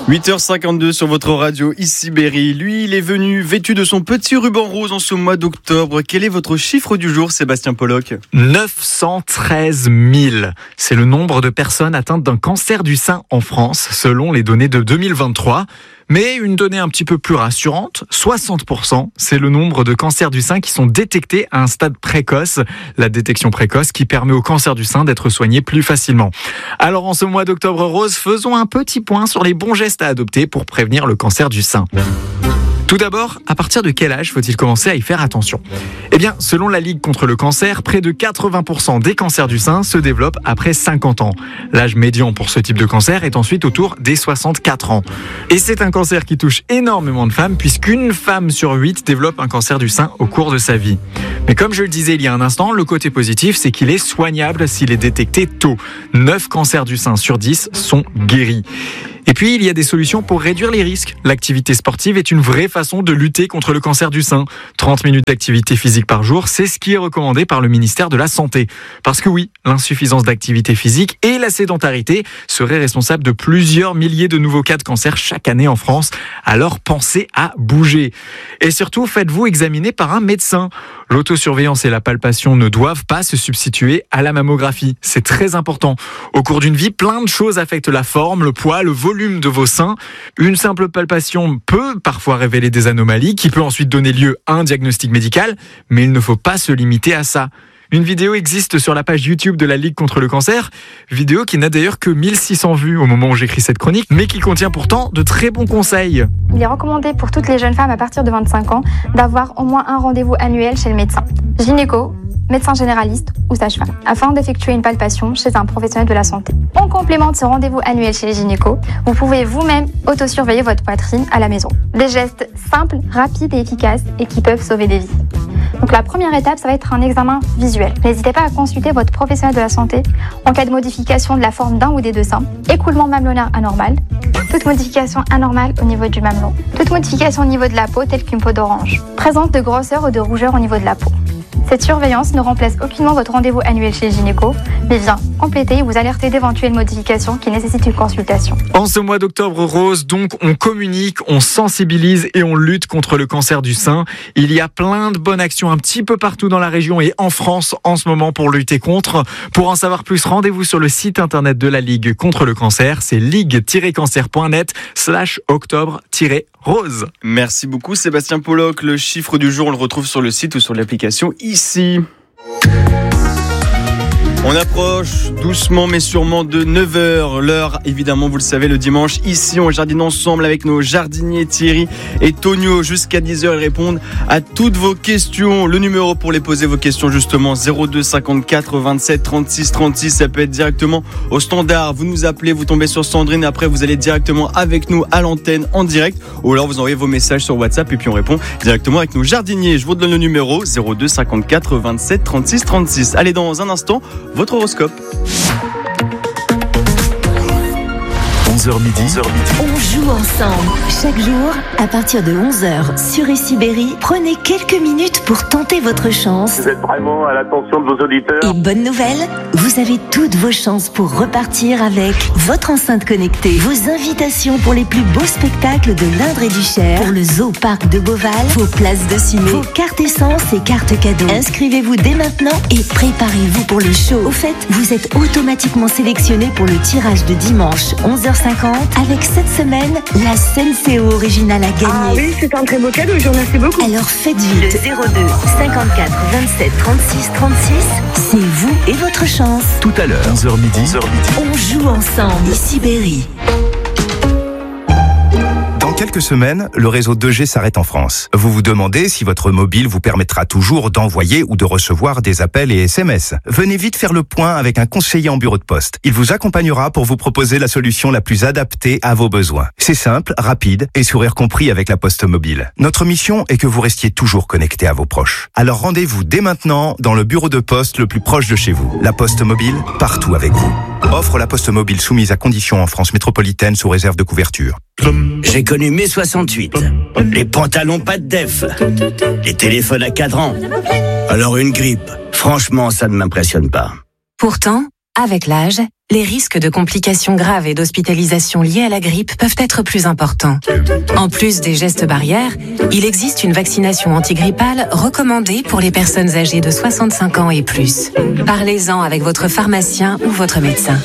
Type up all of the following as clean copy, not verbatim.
8h52 sur votre radio, ici Berry. Lui, il est venu vêtu de son petit ruban rose en ce mois d'octobre. Quel est votre chiffre du jour, Sébastien Pollock ? 913 000. C'est le nombre de personnes atteintes d'un cancer du sein en France, selon les données de 2023. Mais une donnée un petit peu plus rassurante, 60%, c'est le nombre de cancers du sein qui sont détectés à un stade précoce. La détection précoce qui permet au cancer du sein d'être soigné plus facilement. Alors en ce mois d'octobre rose, faisons un petit point sur les bons gestes à adopter pour prévenir le cancer du sein. Tout d'abord, à partir de quel âge faut-il commencer à y faire attention ? Eh bien, selon la Ligue contre le cancer, près de 80% des cancers du sein se développent après 50 ans. L'âge médian pour ce type de cancer est ensuite autour des 64 ans. Et c'est un cancer qui touche énormément de femmes, puisqu'une femme sur 8 développe un cancer du sein au cours de sa vie. Mais comme je le disais il y a un instant, le côté positif, c'est qu'il est soignable s'il est détecté tôt. 9 cancers du sein sur 10 sont guéris. Et puis, il y a des solutions pour réduire les risques. L'activité sportive est une vraie façon de lutter contre le cancer du sein. 30 minutes d'activité physique par jour, c'est ce qui est recommandé par le ministère de la Santé. Parce que oui, l'insuffisance d'activité physique et la sédentarité seraient responsables de plusieurs milliers de nouveaux cas de cancer chaque année en France. Alors, pensez à bouger. Et surtout, faites-vous examiner par un médecin. L'autosurveillance et la palpation ne doivent pas se substituer à la mammographie. C'est très important. Au cours d'une vie, plein de choses affectent la forme, le poids, le volume de vos seins. Une simple palpation peut parfois révéler des anomalies qui peut ensuite donner lieu à un diagnostic médical, mais il ne faut pas se limiter à ça. Une vidéo existe sur la page YouTube de la Ligue contre le cancer, vidéo qui n'a d'ailleurs que 1600 vues au moment où j'écris cette chronique, mais qui contient pourtant de très bons conseils. Il est recommandé pour toutes les jeunes femmes à partir de 25 ans d'avoir au moins un rendez-vous annuel chez le médecin, gynéco, médecin généraliste ou sage-femme, afin d'effectuer une palpation chez un professionnel de la santé. En complément de ce rendez-vous annuel chez les gynécos, vous pouvez vous-même autosurveiller votre poitrine à la maison. Des gestes simples, rapides et efficaces et qui peuvent sauver des vies. Donc la première étape, ça va être un examen visuel. N'hésitez pas à consulter votre professionnel de la santé en cas de modification de la forme d'un ou des deux seins, écoulement mamelonnaire anormal, toute modification anormale au niveau du mamelon, toute modification au niveau de la peau telle qu'une peau d'orange, présence de grosseur ou de rougeur au niveau de la peau. Cette surveillance ne remplace aucunement votre rendez-vous annuel chez le gynéco, mais vient compléter et vous alerter d'éventuelles modifications qui nécessitent une consultation. En ce mois d'octobre rose, donc, on communique, on sensibilise et on lutte contre le cancer du sein. Il y a plein de bonnes actions un petit peu partout dans la région et en France en ce moment pour lutter contre. Pour en savoir plus, rendez-vous sur le site internet de la Ligue contre le cancer. C'est ligue-cancer.net/octobre-rose. Merci beaucoup Sébastien Pollock. Le chiffre du jour, on le retrouve sur le site ou sur l'application ici. On approche doucement mais sûrement de 9h. L'heure, évidemment, vous le savez, le dimanche. Ici, on jardine ensemble avec nos jardiniers Thierry et Tonio. Jusqu'à 10h, ils répondent à toutes vos questions. Le numéro pour les poser vos questions, justement, 02 54 27 36 36. Ça peut être directement au standard. Vous nous appelez, vous tombez sur Sandrine. Après, vous allez directement avec nous à l'antenne en direct. Ou alors, vous envoyez vos messages sur WhatsApp et puis on répond directement avec nos jardiniers. Je vous donne le numéro 02 54 27 36 36. Allez, dans un instant, votre horoscope. 11h midi. On joue ensemble. Chaque jour, à partir de 11h, sur ici Berry, prenez quelques minutes pour tenter votre chance. Vous êtes vraiment à l'attention de vos auditeurs. Et bonne nouvelle, vous avez toutes vos chances pour repartir avec votre enceinte connectée, vos invitations pour les plus beaux spectacles de l'Indre et du Cher, pour le Zoo Parc de Beauval, vos places de ciné, vos cartes essence et cartes cadeaux. Inscrivez-vous dès maintenant et préparez-vous pour le show. Au fait, vous êtes automatiquement sélectionné pour le tirage de dimanche 11h50 avec cette semaine la Senseo originale à gagner. Ah oui, c'est un très beau cadeau, je vous remercie beaucoup. Alors faites vite. Le 02 54 27 36 36, c'est vous et votre chance. Tout à l'heure, 11h midi. On joue ensemble. Ici Berry. Dans quelques semaines, le réseau 2G s'arrête en France. Vous vous demandez si votre mobile vous permettra toujours d'envoyer ou de recevoir des appels et SMS. Venez vite faire le point avec un conseiller en bureau de poste. Il vous accompagnera pour vous proposer la solution la plus adaptée à vos besoins. C'est simple, rapide et sourire compris avec la Poste Mobile. Notre mission est que vous restiez toujours connecté à vos proches. Alors rendez-vous dès maintenant dans le bureau de poste le plus proche de chez vous. La Poste Mobile, partout avec vous. Offre la Poste Mobile soumise à conditions en France métropolitaine sous réserve de couverture. J'ai connu mai 68, les pantalons pas de def, les téléphones à cadran. Alors une grippe, franchement, ça ne m'impressionne pas. Pourtant, Avec l'âge, les risques de complications graves et d'hospitalisation liées à la grippe peuvent être plus importants. En plus des gestes barrières, il existe une vaccination antigrippale recommandée pour les personnes âgées de 65 ans et plus. Parlez-en avec votre pharmacien ou votre médecin.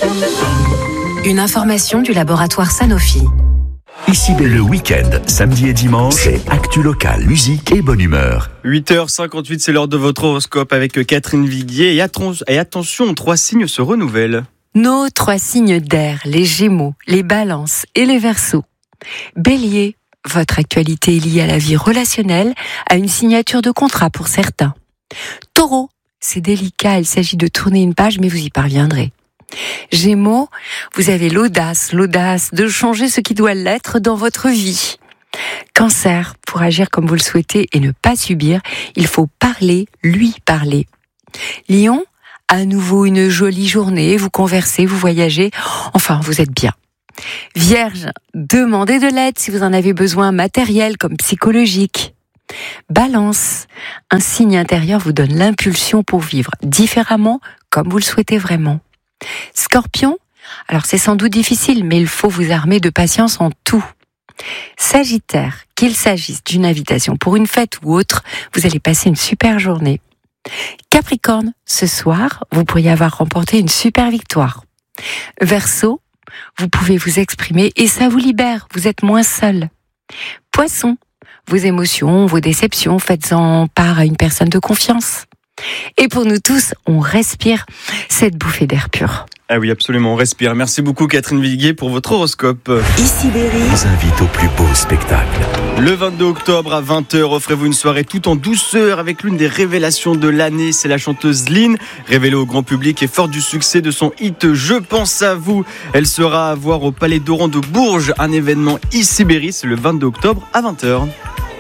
Une information du laboratoire Sanofi. Ici le week-end, samedi et dimanche, c'est Actu Local, musique et bonne humeur. 8h58, c'est l'heure de votre horoscope avec Catherine Viguier. Et attention, 3 signes se renouvellent. Nos 3 signes d'air, les Gémeaux, les Balances et les Verseaux. Bélier, votre actualité est liée à la vie relationnelle, à une signature de contrat pour certains. Taureau, c'est délicat, il s'agit de tourner une page, mais vous y parviendrez. Gémeaux, vous avez l'audace de changer ce qui doit l'être dans votre vie. Cancer, pour agir comme vous le souhaitez et ne pas subir, il faut lui parler. Lion, à nouveau une jolie journée, vous conversez, vous voyagez, enfin vous êtes bien. Vierge, demandez de l'aide si vous en avez besoin, matériel comme psychologique. Balance, un signe intérieur vous donne l'impulsion pour vivre différemment comme vous le souhaitez vraiment. Scorpion, alors c'est sans doute difficile, mais il faut vous armer de patience en tout. Sagittaire, qu'il s'agisse d'une invitation pour une fête ou autre, vous allez passer une super journée. Capricorne, ce soir, vous pourriez avoir remporté une super victoire. Verseau, vous pouvez vous exprimer et ça vous libère, vous êtes moins seul. Poisson, vos émotions, vos déceptions, faites-en part à une personne de confiance. Et pour nous tous, on respire cette bouffée d'air pur. Ah oui, absolument, on respire. Merci beaucoup Catherine Viguier pour votre horoscope. Ici Berry vous invite au plus beau spectacle. Le 22 octobre à 20h, offrez-vous une soirée tout en douceur avec l'une des révélations de l'année. C'est la chanteuse Lynn, révélée au grand public et forte du succès de son hit « Je pense à vous ». Elle sera à voir au Palais d'Oran de Bourges, un événement Ici Berry, c'est le 22 octobre à 20h.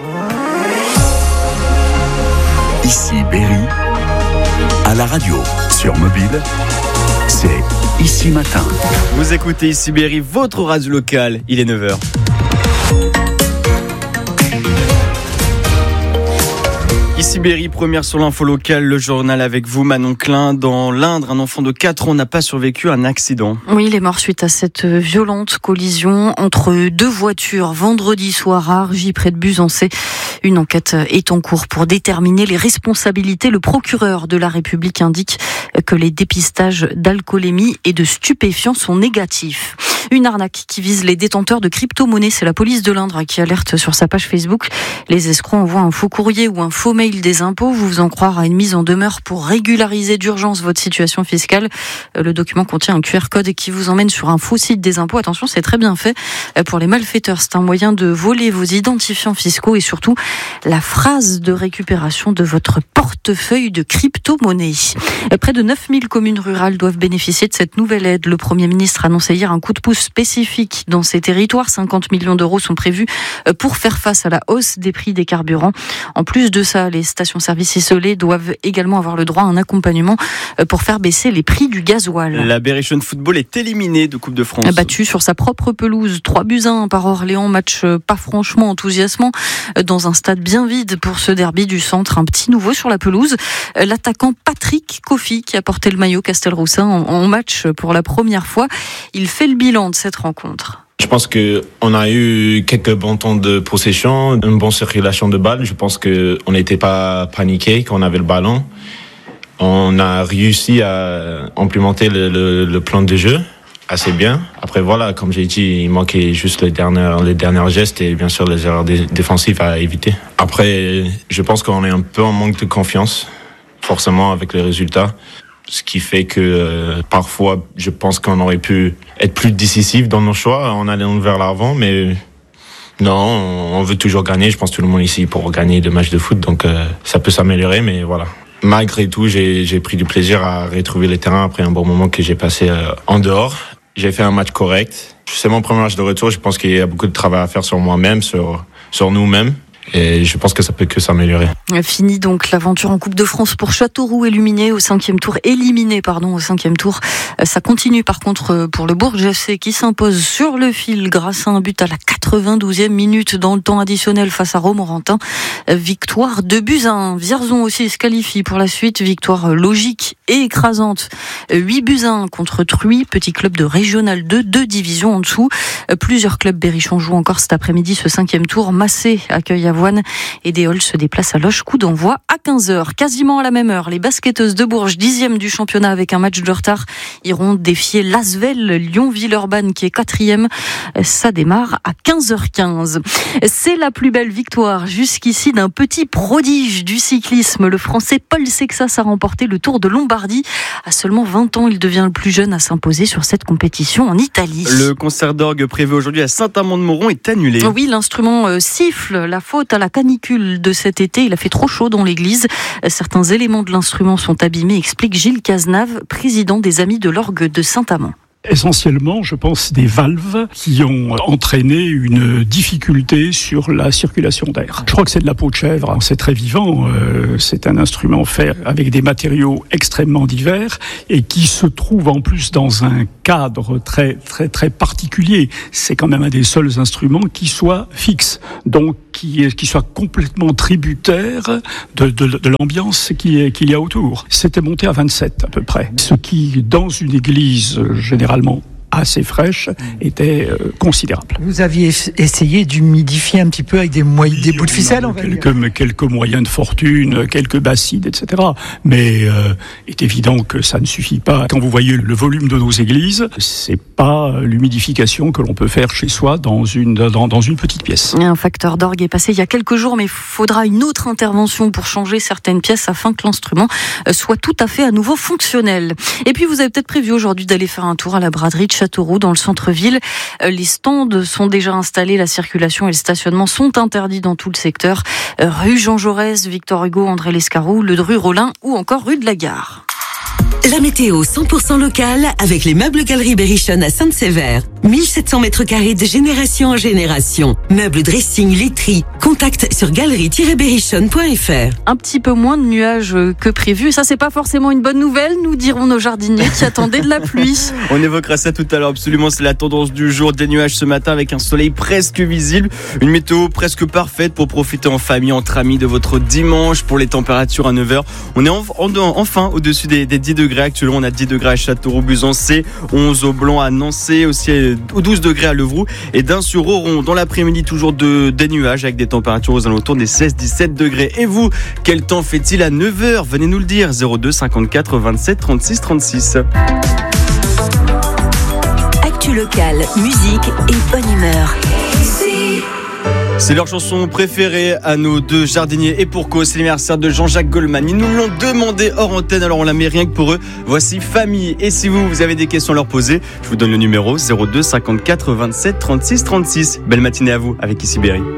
Ici Berry, à la radio, sur mobile, c'est Ici Matin. Vous écoutez Ici Berry, votre radio locale, il est 9h. Ici Berry, première sur l'info locale, le journal avec vous, Manon Klein. Dans l'Indre, un enfant de 4 ans n'a pas survécu à un accident. Oui, il est mort suite à cette violente collision entre 2 voitures vendredi soir à Argy, près de Buzancais. Une enquête est en cours pour déterminer les responsabilités. Le procureur de la République indique que les dépistages d'alcoolémie et de stupéfiants sont négatifs. Une arnaque qui vise les détenteurs de crypto-monnaies. C'est la police de l'Indre qui alerte sur sa page Facebook. Les escrocs envoient un faux courrier ou un faux mail des impôts, vous faisant croire à une mise en demeure pour régulariser d'urgence votre situation fiscale. Le document contient un QR code qui vous emmène sur un faux site des impôts. Attention, c'est très bien fait pour les malfaiteurs. C'est un moyen de voler vos identifiants fiscaux et surtout la phrase de récupération de votre portefeuille de crypto-monnaie. Près de 9000 communes rurales doivent bénéficier de cette nouvelle aide. Le Premier ministre a annoncé hier un coup de pouce spécifique dans ces territoires. 50 millions d'euros sont prévus pour faire face à la hausse des prix des carburants. En plus de ça, les stations-service isolées doivent également avoir le droit à un accompagnement pour faire baisser les prix du gasoil. La Berrichonne Football est éliminée de Coupe de France. Battue sur sa propre pelouse, 3-1 par Orléans, match pas franchement enthousiasmant dans un stade bien vide pour ce derby du centre. Un petit nouveau sur la pelouse, l'attaquant Patrick Kofi qui a porté le maillot Castelroussin en match pour la première fois. Il fait le bilan de cette rencontre. Je pense qu'on a eu quelques bons temps de possession, une bonne circulation de balles. Je pense qu'on n'était pas paniqué quand on avait le ballon. On a réussi à implémenter le plan de jeu assez bien. Après voilà, comme j'ai dit, il manquait juste les derniers gestes et bien sûr les erreurs défensives à éviter. Après, je pense qu'on est un peu en manque de confiance, forcément avec les résultats. Ce qui fait que parfois, je pense qu'on aurait pu être plus décisif dans nos choix en allant vers l'avant, mais non, on veut toujours gagner. Je pense que tout le monde ici pour gagner de matchs de foot, donc ça peut s'améliorer, mais voilà. Malgré tout, j'ai pris du plaisir à retrouver les terrains après un bon moment que j'ai passé en dehors. J'ai fait un match correct. C'est mon premier match de retour. Je pense qu'il y a beaucoup de travail à faire sur moi-même, sur nous-mêmes. Et je pense que ça peut que s'améliorer. Fini donc l'aventure en Coupe de France pour Châteauroux éliminé au 5e tour. Ça continue par contre pour le Bourges FC qui s'impose sur le fil grâce à un but à la 92e minute dans le temps additionnel face à Romorantin. Victoire 2-1. Vierzon aussi se qualifie pour la suite. Victoire logique et écrasante. 8-1 contre Truy, petit club de Régional 2, 2 divisions en dessous. Plusieurs clubs berrichons jouent encore cet après-midi ce 5e tour. Massé accueille Avoine et Déol se déplace à Loches. Coup d'envoi à 15h. Quasiment à la même heure, les basketteuses de Bourges, 10e du championnat avec un match de retard, iront défier l'Asvel Lyon-Villeurbanne qui est 4e. Ça démarre à 15h15. C'est la plus belle victoire jusqu'ici d'un petit prodige du cyclisme. Le Français Paul Sexas a remporté le Tour de Lombardie. À seulement 20 ans, il devient le plus jeune à s'imposer sur cette compétition en Italie. Le concert d'orgue prévu aujourd'hui à Saint-Amand-de-Mauron est annulé. Oui, l'instrument siffle. La faute à la canicule de cet été. Il a fait trop chaud dans l'église. Certains éléments de l'instrument sont abîmés, explique Gilles Cazenave, président des Amis de l'orgue de Saint-Amand. Essentiellement, je pense, des valves qui ont entraîné une difficulté sur la circulation d'air. Je crois que c'est de la peau de chèvre, c'est très vivant, c'est un instrument fait avec des matériaux extrêmement divers et qui se trouve en plus dans un cadre très particulier. C'est quand même un des seuls instruments qui soit fixe, donc qui soit complètement tributaire de l'ambiance qu'il y a autour. C'était monté à 27 à peu près, ce qui, dans une église généralement assez fraîche, était considérable. Vous aviez essayé d'humidifier un petit peu avec des bouts de ficelle, on va dire. Quelques moyens de fortune, quelques bassines, etc. Mais il est évident que ça ne suffit pas. Quand vous voyez le volume de nos églises, c'est pas l'humidification que l'on peut faire chez soi dans une petite pièce. Un facteur d'orgue est passé il y a quelques jours, mais il faudra une autre intervention pour changer certaines pièces afin que l'instrument soit tout à fait à nouveau fonctionnel. Et puis vous avez peut-être prévu aujourd'hui d'aller faire un tour à la braderie de Châteauroux dans le centre-ville. Les stands sont déjà installés, la circulation et le stationnement sont interdits dans tout le secteur. Rue Jean Jaurès, Victor Hugo, André Lescaroux, le Dru Rollin ou encore rue de la Gare. La météo 100% locale avec les meubles Galeries Berrichon à Sainte-Sévère. 1700 mètres carrés de génération en génération. Meubles dressing, literie. Contact sur galerie-berrichon.fr. Un petit peu moins de nuages que prévu. Ça, c'est pas forcément une bonne nouvelle, nous diront nos jardiniers qui attendaient de la pluie. On évoquera ça tout à l'heure. Absolument, c'est la tendance du jour. Des nuages ce matin avec un soleil presque visible. Une météo presque parfaite pour profiter en famille, entre amis de votre dimanche. Pour les températures à 9h, on est enfin au-dessus des 10 degrés. Actuellement, on a 10 degrés à Châteauroux-Buzancé, 11 au Blanc à Nancy, aussi 12 degrés à Levroux et d'Ain-sur-Oron. Dans l'après-midi, toujours des nuages avec des températures aux alentours des 16-17 degrés. Et vous, quel temps fait-il à 9h? Venez nous le dire. 02 54 27 36 36. Actu locale, musique et bonne humeur. C'est leur chanson préférée à nos deux jardiniers et pour cause, c'est l'anniversaire de Jean-Jacques Goldman. Ils nous l'ont demandé hors antenne, alors on la met rien que pour eux. Voici Famille. Et si vous avez des questions à leur poser, je vous donne le numéro 02 54 27 36 36. Belle matinée à vous avec Ici Berry.